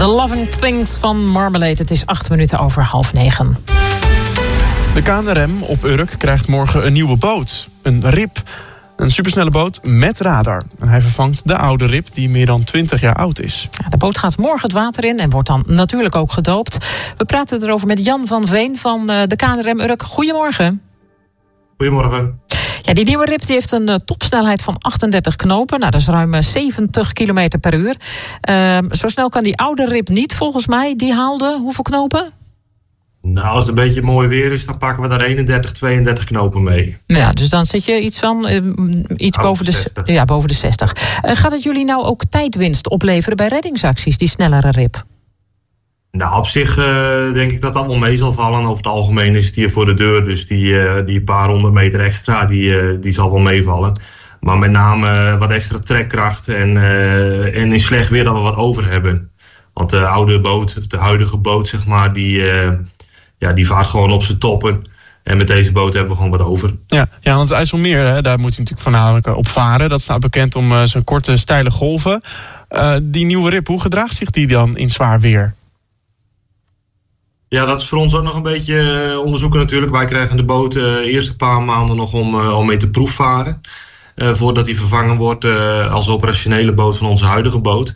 The Loving Things van Marmalade. Het is 8 minuten over 8:30. De KNRM op Urk krijgt morgen een nieuwe boot. Een RIP. Een supersnelle boot met radar. En hij vervangt de oude RIP die meer dan 20 jaar oud is. Ja, de boot gaat morgen het water in en wordt dan natuurlijk ook gedoopt. We praten erover met Jan van Veen van de KNRM Urk. Goedemorgen. Goedemorgen. Ja, die nieuwe RIP die heeft een topsnelheid van 38 knopen. Nou, dat is ruim 70 km per uur. Zo snel kan die oude RIP niet, volgens mij. Die haalde hoeveel knopen? Nou, als het een beetje mooi weer is, dan pakken we daar 31, 32 knopen mee. Ja, dus dan zit je iets van boven de 60. Gaat het jullie nou ook tijdwinst opleveren bij reddingsacties, die snellere RIP? Nou, op zich denk ik dat dat wel mee zal vallen. Over het algemeen is het hier voor de deur, dus die paar 100 meter extra, die zal wel meevallen. Maar met name wat extra trekkracht en in slecht weer dat we wat over hebben. Want de oude boot, of de huidige boot, zeg maar, die vaart gewoon op zijn toppen. En met deze boot hebben we gewoon wat over. Ja, want het IJsselmeer, daar moet hij natuurlijk voornamelijk op varen. Dat staat bekend om zijn korte, steile golven. Die nieuwe RIP, hoe gedraagt zich die dan in zwaar weer? Ja, dat is voor ons ook nog een beetje onderzoeken natuurlijk. Wij krijgen de boot eerst een paar maanden nog om mee te proefvaren. Voordat die vervangen wordt als operationele boot van onze huidige boot.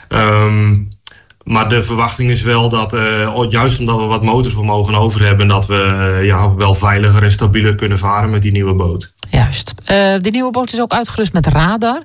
Maar de verwachting is wel dat, juist omdat we wat motorvermogen over hebben, dat we wel veiliger en stabieler kunnen varen met die nieuwe boot. Juist. Die nieuwe boot is ook uitgerust met radar.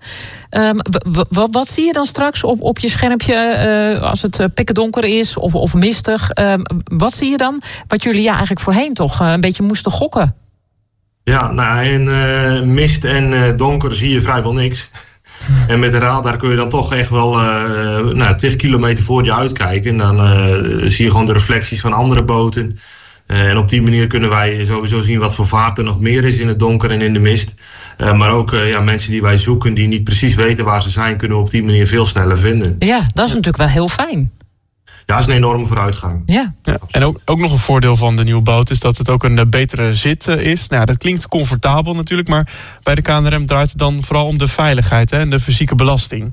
Wat zie je dan straks op je schermpje als het pikkendonker is of mistig? Wat zie je dan? Wat jullie eigenlijk voorheen toch een beetje moesten gokken? Ja, nou, in mist en donker zie je vrijwel niks. En met de radar kun je dan toch echt wel 10 kilometer voor je uitkijken. En dan zie je gewoon de reflecties van andere boten. En op die manier kunnen wij sowieso zien wat voor vaart er nog meer is in het donker en in de mist. Maar ook mensen die wij zoeken, die niet precies weten waar ze zijn, kunnen we op die manier veel sneller vinden. Ja, dat is natuurlijk wel heel fijn. Ja, dat is een enorme vooruitgang. Ja. En ook nog een voordeel van de nieuwe boot is dat het ook een betere zit is. Nou, dat klinkt comfortabel natuurlijk, maar bij de KNRM draait het dan vooral om de veiligheid en de fysieke belasting.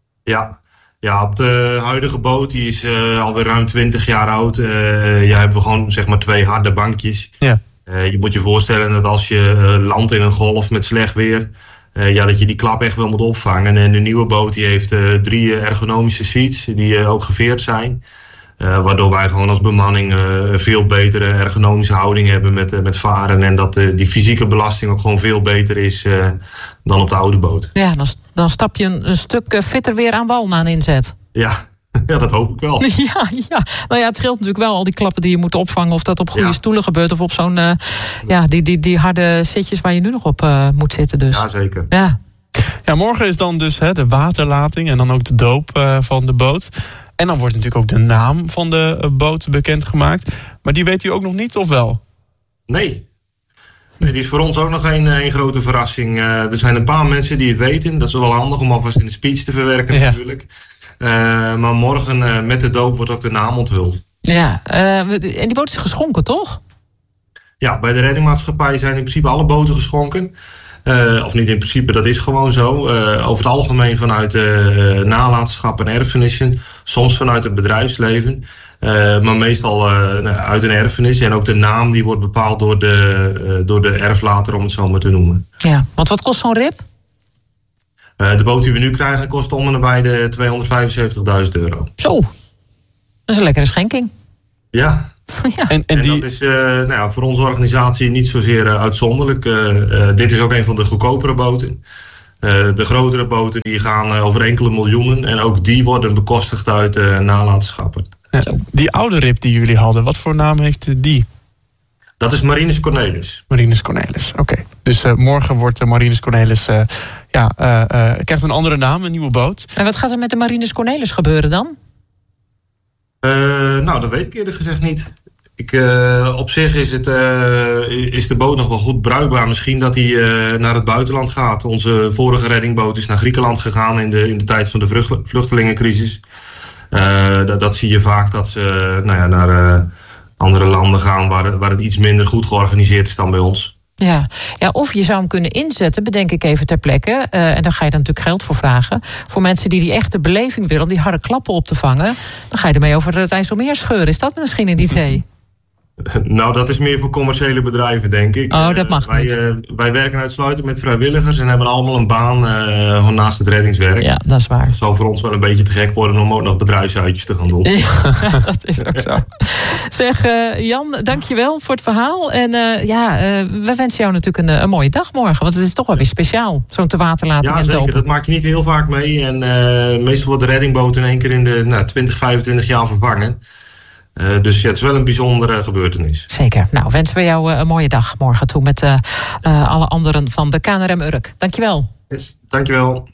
Ja, op de huidige boot, die is alweer ruim 20 jaar oud. Hebben we gewoon zeg maar 2 harde bankjes. Ja. Je moet je voorstellen dat als je landt in een golf met slecht weer, dat je die klap echt wel moet opvangen. En de nieuwe boot die heeft 3 ergonomische seats die ook geveerd zijn. Waardoor wij gewoon als bemanning veel betere ergonomische houding hebben met varen. En dat die fysieke belasting ook gewoon veel beter is dan op de oude boot. Ja, dan stap je een stuk fitter weer aan wal na een inzet. Ja, dat hoop ik wel. Ja. Nou ja, het scheelt natuurlijk wel al die klappen die je moet opvangen. Of dat op goede stoelen gebeurt. Of op zo'n die harde zitjes waar je nu nog op moet zitten. Dus. Ja, zeker. Ja, morgen is dan dus de waterlating en dan ook de doop van de boot. En dan wordt natuurlijk ook de naam van de boot bekendgemaakt. Maar die weet u ook nog niet, of wel? Nee, die is voor ons ook nog een grote verrassing. Er zijn een paar mensen die het weten. Dat is wel handig om alvast in de speech te verwerken natuurlijk. Maar morgen met de doop wordt ook de naam onthuld. Ja, en die boot is geschonken, toch? Ja, bij de reddingmaatschappij zijn in principe alle boten geschonken. Of niet in principe, dat is gewoon zo. Over het algemeen vanuit nalatenschap en erfenissen. Soms vanuit het bedrijfsleven. Maar meestal uit een erfenis. En ook de naam die wordt bepaald door de erflater, om het zo maar te noemen. Ja, want wat kost zo'n RIP? De boot die we nu krijgen kost om en nabij de €275.000. Zo, dat is een lekkere schenking. Ja. Ja. En dat is voor onze organisatie niet zozeer uitzonderlijk. Dit is ook een van de goedkopere boten. De grotere boten die gaan over enkele miljoenen. En ook die worden bekostigd uit nalatenschappen. Ja, die oude RIP die jullie hadden, wat voor naam heeft die? Dat is Marinus Cornelis. Marinus Cornelis, oké. Dus morgen wordt Marinus Cornelis krijgt een andere naam, een nieuwe boot. En wat gaat er met de Marinus Cornelis gebeuren dan? Dat weet ik eerlijk gezegd niet. Op zich is de boot nog wel goed bruikbaar. Misschien dat hij naar het buitenland gaat. Onze vorige reddingboot is naar Griekenland gegaan in de tijd van de vluchtelingencrisis. Dat zie je vaak, dat ze naar andere landen gaan waar het iets minder goed georganiseerd is dan bij ons. Ja, of je zou hem kunnen inzetten, bedenk ik even ter plekke. En daar ga je dan natuurlijk geld voor vragen. Voor mensen die echte beleving willen om die harde klappen op te vangen. Dan ga je ermee over het IJsselmeer scheuren. Is dat misschien een idee? Nou, dat is meer voor commerciële bedrijven, denk ik. Oh, dat mag niet. Wij werken uitsluitend met vrijwilligers en hebben allemaal een baan naast het reddingswerk. Ja, dat is waar. Het zal voor ons wel een beetje te gek worden om ook nog bedrijfsuitjes te gaan doen. Ja, dat is ook zo. Zeg, Jan, dankjewel voor het verhaal. En we wensen jou natuurlijk een mooie dag morgen. Want het is toch wel weer speciaal, zo'n te waterlating en dopen. Ja, zeker. Dat maak je niet heel vaak mee. En meestal wordt de reddingboot in één keer in de 20, 25 jaar vervangen. Dus het is wel een bijzondere gebeurtenis. Zeker. Nou, wensen we jou een mooie dag morgen toe met alle anderen van de KNRM Urk. Dankjewel. Yes, dankjewel.